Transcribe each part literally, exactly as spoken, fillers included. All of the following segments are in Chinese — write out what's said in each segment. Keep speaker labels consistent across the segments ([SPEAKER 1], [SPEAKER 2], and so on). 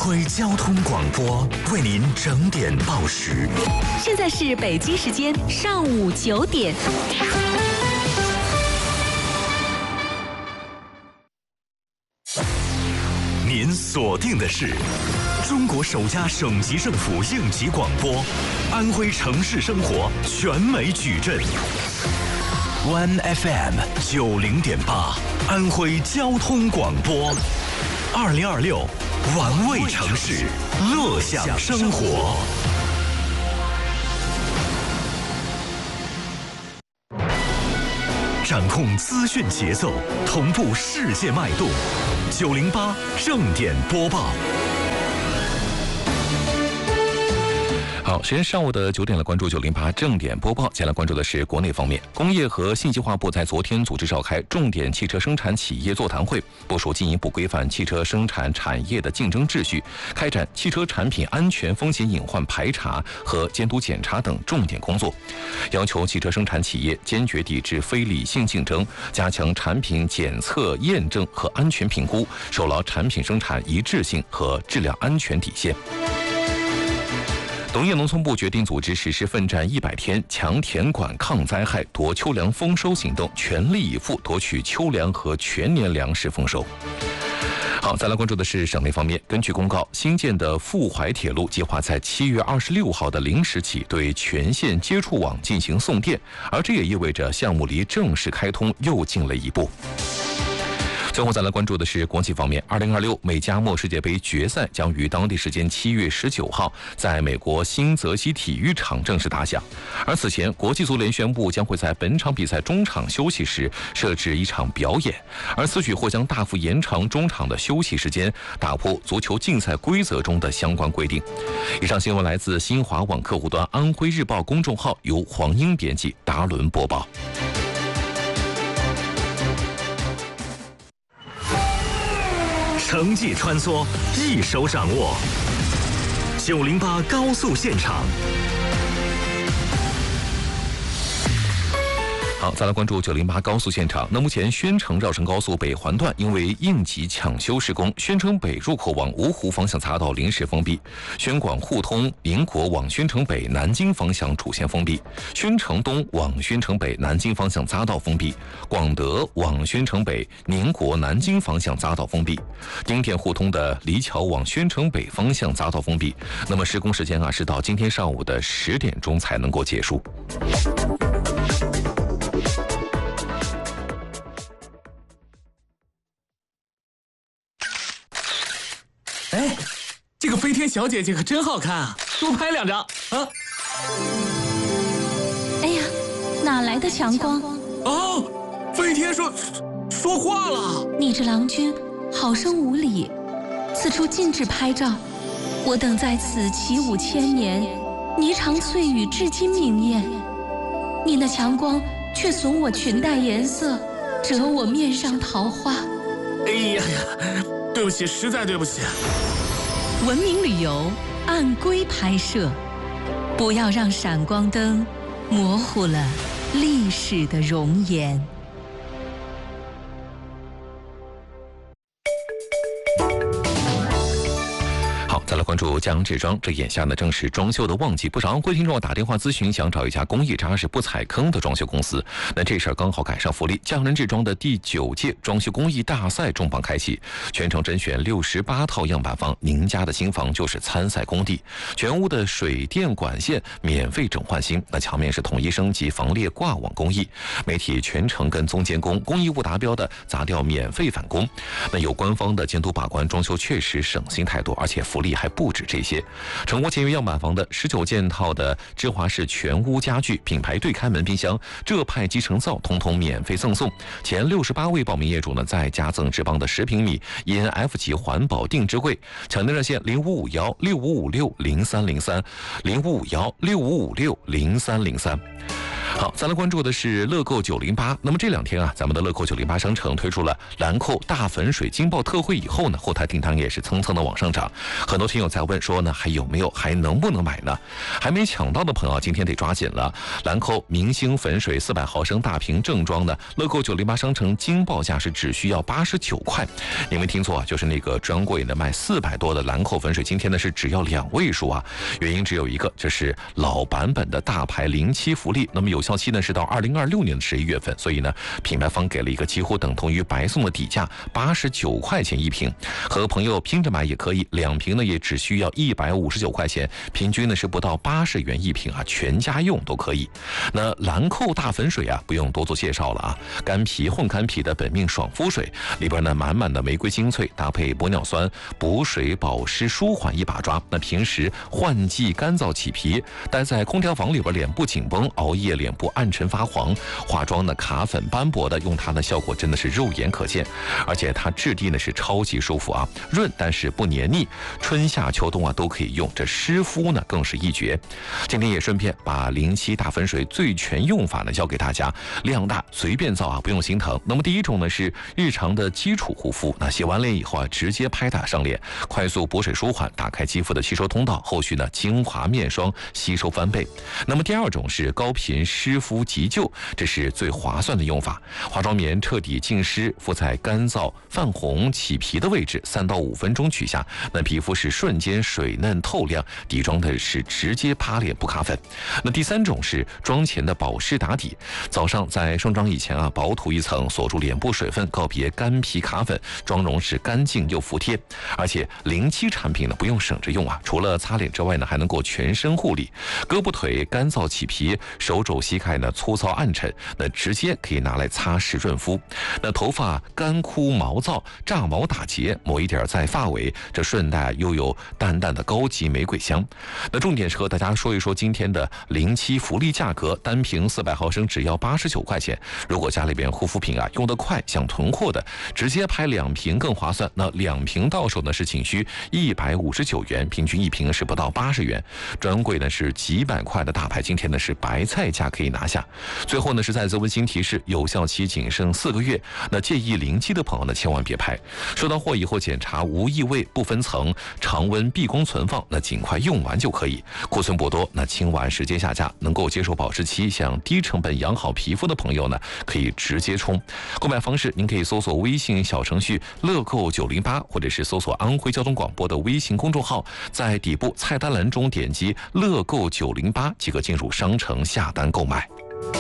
[SPEAKER 1] 徽交通广播为您整点报时。
[SPEAKER 2] 现在是北京时间上午九点。
[SPEAKER 1] 您锁定的是中国首家省级政府应急广播，安徽城市生活全美矩阵。One F M 九零点八，安徽交通广播，二零二六，玩味城市，乐享生活。掌控资讯节奏，同步世界脉动。九零八正点播报。
[SPEAKER 3] 好，时间上午的九点了，关注九零八正点播报。接下来关注的是国内方面，工业和信息化部在昨天组织召开重点汽车生产企业座谈会，部署进一步规范汽车生产产业的竞争秩序，开展汽车产品安全风险隐患排查和监督检查等重点工作，要求汽车生产企业坚决抵制非理性竞争，加强产品检测验证和安全评估，守牢产品生产一致性和质量安全底线。农业农村部决定组织实施奋战一百天强田管抗灾害夺秋粮丰收行动，全力以赴夺取秋粮和全年粮食丰收。好，再来关注的是省内方面。根据公告，新建的阜淮铁路计划在七月二十六号的零时起对全线接触网进行送电，而这也意味着项目离正式开通又近了一步。最后再来关注的是国际方面，二零二六美加墨世界杯决赛将于当地时间七月十九号在美国新泽西体育场正式打响。而此前，国际足联宣布将会在本场比赛中场休息时设置一场表演，而此举或将大幅延长中场的休息时间，打破足球竞赛规则中的相关规定。以上新闻来自新华网客户端安徽日报公众号，由黄英编辑，达伦播报。
[SPEAKER 1] 城际穿梭，一手掌握。九零八高速现场。
[SPEAKER 3] 好，再来关注九零八高速现场。那目前宣城绕城高速北环段因为应急抢修施工，宣城北入口往芜湖方向匝道临时封闭，宣广互通宁国往宣城北南京方向主线封闭，宣城东往宣城北南京方向匝道封闭，广德往宣城北宁国南京方向匝道封闭，丁店互通的黎桥往宣城北方向匝道封闭。那么施工时间啊是到今天上午的十点钟才能够结束。
[SPEAKER 4] 哎，这个飞天小姐姐可真好看啊！多拍两张啊！
[SPEAKER 2] 哎呀，哪来的强光？
[SPEAKER 4] 哦，飞天说说话了。
[SPEAKER 2] 你这郎君好生无礼，此处禁止拍照。我等在此起舞千年，霓裳翠羽至今明艳。你那强光却损我裙带颜色，折我面上桃花。
[SPEAKER 4] 哎呀呀！对不起，实在对不起。
[SPEAKER 2] 文明旅游按规拍摄，不要让闪光灯模糊了历史的容颜。
[SPEAKER 3] 再来关注江志庄，这眼下呢正是装修的旺季，不少安徽听众打电话咨询，想找一家工艺扎实不踩坑的装修公司。那这事儿刚好赶上福利，江人志庄的第九届装修工艺大赛重磅开启，全程甄选六十八套样板房，您家的新房就是参赛工地，全屋的水电管线免费整换新，那墙面是统一升级防裂挂网工艺，媒体全程跟踪监工，工艺物达标的砸掉免费返工。那有官方的监督把关，装修确实省心太多，而且福利还不止这些。成功签约样板房的十九件套的芝华士全屋家具、品牌对开门冰箱、浙派集成灶，通通免费赠送。前六十八位报名业主呢，再加赠志邦的十平米 E N F 级环保定制柜。抢订热线零五五幺六五五六零三零三零五五幺六五五六零三零三。 好，再来关注的是乐购九零八。那么这两天啊，咱们的乐购九零八商城推出了兰蔻大粉水惊爆特惠以后呢，后台订单也是蹭蹭的往上涨。很多听友在问说呢，还有没有，还能不能买呢？还没抢到的朋友，今天得抓紧了。兰蔻明星粉水四百毫升大瓶正装的乐购九零八商城惊爆价是只需要八十九块。你没听错啊，就是那个专柜的卖四百多的兰蔻粉水，今天呢是只要两位数啊。原因只有一个，这是老版本的大牌零七福利，那么有效期呢是到二零二六年的十一月份，所以呢，品牌方给了一个几乎等同于白送的底价，八十九块钱一瓶，和朋友拼着买也可以，两瓶呢也只需要一百五十九块钱，平均呢是不到八十元一瓶啊，全家用都可以。那兰蔻大粉水啊，不用多做介绍了啊，干皮混干皮的本命爽肤水，里边呢满满的玫瑰精粹，搭配玻尿酸，补水保湿舒缓一把抓。那平时换季干燥起皮，待在空调房里边脸部紧绷，熬夜脸部暗沉发黄，化妆呢卡粉斑驳的，用它的效果真的是肉眼可见，而且它质地呢是超级舒服啊，润但是不黏腻，春夏秋冬啊都可以用，这湿敷呢更是一绝。今天也顺便把零七大粉水最全用法呢教给大家，量大随便造啊，不用心疼。那么第一种呢是日常的基础护肤，那洗完脸以后啊直接拍打上脸，快速补水舒缓，打开肌肤的吸收通道，后续呢精华面霜吸收翻倍。那么第二种是高频湿敷急救，这是最划算的用法。化妆棉彻底浸湿，敷在干燥泛红起皮的位置，三到五分钟取下，那皮肤是瞬间水嫩透亮，底妆的是直接趴脸不卡粉。那第三种是妆前的保湿打底，早上在上妆以前啊，薄涂一层，锁住脸部水分，告别干皮卡粉，妆容是干净又服帖。而且零七产品呢不用省着用啊，除了擦脸之外呢，还能够全身护理，胳膊腿干燥起皮，手肘膝盖呢粗糙暗沉，那直接可以拿来擦拭润肤。那头发干枯毛躁，炸毛打结，抹一点在发尾，这顺带又有淡淡的高级玫瑰香。那重点是和大家说一说今天的零七福利价格，单瓶四百毫升只要八十九块钱。如果家里边护肤品啊用得快，想囤货的，直接拍两瓶更划算。那两瓶到手呢是仅需一百五十九元，平均一瓶是不到八十元。专柜呢是几百块的大牌，今天呢是白菜价可以拿下。最后呢是再次温馨提示，有效期仅剩四个月，那介意零七的朋友呢千万别拍。收到货以后检查无异味，不分层，常温闭工存放，那尽快用完就可以。库存不多，那清完直接下架。能够接受保质期，想低成本养好皮肤的朋友呢，可以直接冲。购买方式您可以搜索微信小程序乐购九零八，或者是搜索安徽交通广播的微信公众号，在底部菜单栏中点击乐购九零八即可进入商城下单购买。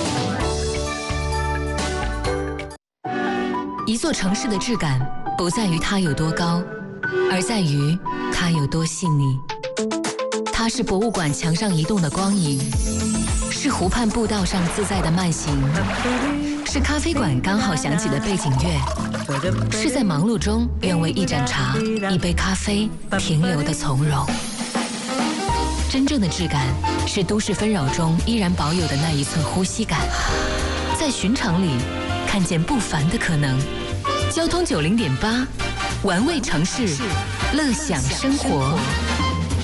[SPEAKER 5] 一座城市的质感不在于它有多高，而在于它有多细腻。它是博物馆墙上移动的光影，是湖畔步道上自在的慢行，是咖啡馆刚好响起的背景乐，是在忙碌中愿为一盏茶、一杯咖啡停留的从容。真正的质感是都市纷扰中依然保有的那一寸呼吸感，在寻常里看见不凡的可能。交通九零点八，玩味城市，乐享生活。